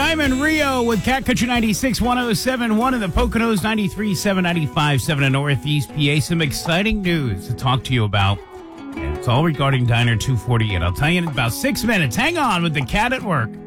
Diamond Rio with Cat Country 96, 107.1 in the Poconos, 93.7, 95.7 in Northeast PA. Some exciting news to talk to you about. And it's all regarding Diner 248. I'll tell you in about 6 minutes. Hang on with the Cat at Work.